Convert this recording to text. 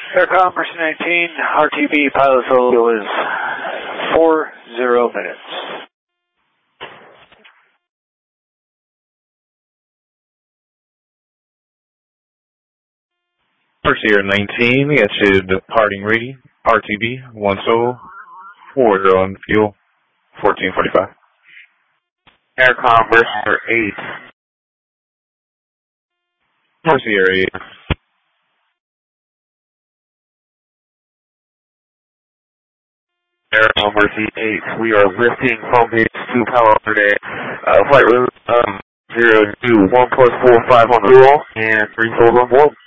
Aircom Mercy 19, RTB pilot solo is 40 minutes. Mercy Air 19, we got you departing ready, RTB, 1 solo, 40 on fuel, 1445. Aircom Mercy Air 8. Mercy Air 8. Aircom Mercy 8, we are lifting Palm Beach to Palo Alto today. Flight route 021+45 on the fuel and 3 souls on board.